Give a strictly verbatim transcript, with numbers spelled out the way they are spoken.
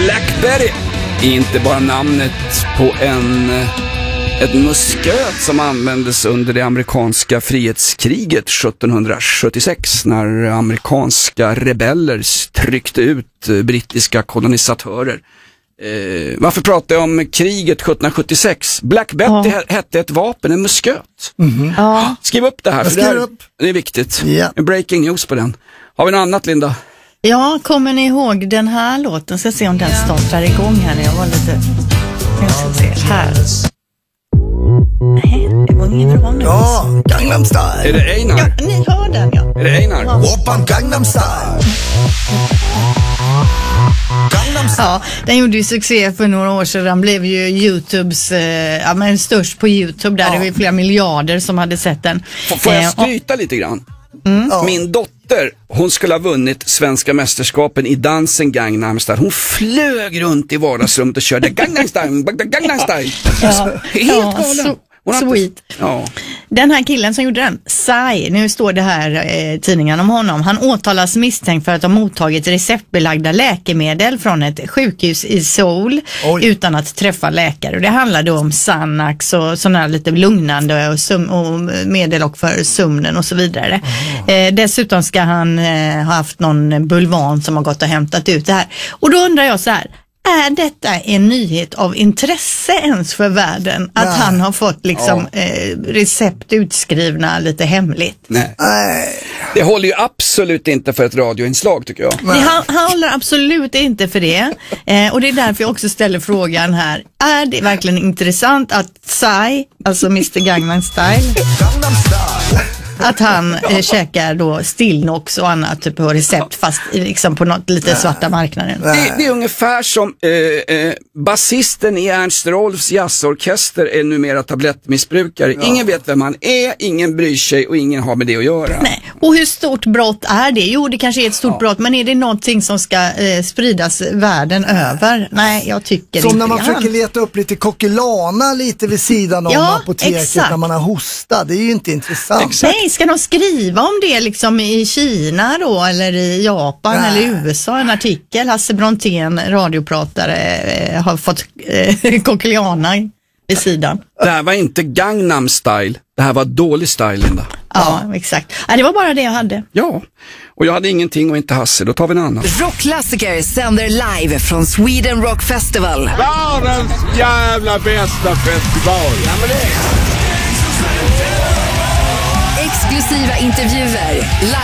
Blackberry är inte bara namnet på en ett musköt som användes under det amerikanska frihetskriget sjuttonhundrasjuttiosex när amerikanska rebeller tryckte ut brittiska kolonisatörer. Eh, varför pratar jag om kriget sjuttonhundrasjuttiosex? Black Betty ja. hette ett vapen, en musköt. Mm-hmm. Ja. Skriv upp det här, för det, här upp. det är viktigt. Yeah. En breaking news på den. Har vi något annat, Linda? Ja, kommer ni ihåg den här låten? Ska se om den startar igång här när jag var lite... Jag ska se här. Nej, det var ingen bra nu. Ja, Gangnam Style. Är det Einar? Ja, ni hör den, ja. Är det Einar? Ja. Woppan Gangnam Style. Ja, den gjorde ju succé för några år sedan. Den blev ju YouTubes, eh, ja men störst på YouTube. Där ja. Det var flera miljarder som hade sett den. F- får jag skryta eh, och... lite grann? Mm. Ja. Min dotter, hon skulle ha vunnit svenska mästerskapen i dansen Gangnam Style. Hon flög runt i vardagsrummet och körde Gangnam Style, Gangnam Style. Ja. Helt ja, galen. Så... Sweet. Ja. Den här killen som gjorde den, Psy, nu står det här eh, tidningen om honom. Han åtalas misstänkt för att ha mottagit receptbelagda läkemedel från ett sjukhus i Seoul Oj. utan att träffa läkare. Och det handlar då om Xanax och sådana här lite lugnande och, sum- och medel och för sömnen och så vidare. Oh. Eh, dessutom ska han eh, ha haft någon bulvan som har gått och hämtat ut det här. Och då undrar jag så här, är detta en nyhet av intresse ens för världen? Att Nej. han har fått liksom ja. eh, recept utskrivna lite hemligt? Nej. Nej. Det håller ju absolut inte för ett radioinslag, tycker jag. Det, han, han håller absolut inte för det. Eh, och det är därför jag också ställer frågan här. Är det verkligen intressant att Psy, alltså mister Gangnam Style, att han eh, käkar då Stilnox och annat på recept fast liksom på något lite svarta marknaden. Det, det är ungefär som eh, eh, basisten i Ernst Rolfs jazzorkester är numera tablettmissbrukare. Ja. Ingen vet vem han är, ingen bryr sig och ingen har med det att göra. Nej. Och hur stort brott är det? Jo, det kanske är ett stort ja. brott, men är det någonting som ska eh, spridas världen över? Nej, jag tycker som inte när man det. försöker leta upp lite kokilana lite vid sidan om ja, apoteket exakt. när man har hosta. Det är ju inte intressant. Exakt. Nej, ska de skriva om det liksom i Kina då eller i Japan Nej. eller i U S A? En artikel, Hasse Brontén, radiopratare, eh, har fått eh, kokiliana vid sidan. Det här var inte Gangnam Style, det här var dålig style, Linda. Ja, ja. exakt. Ja, det var bara det jag hade. Ja, och jag hade ingenting och inte Hasse, då tar vi en annan. Rockklassiker sänder live från Sweden Rock Festival. Världens jävla bästa festival. Ja, men det är... Exklusiva intervjuer,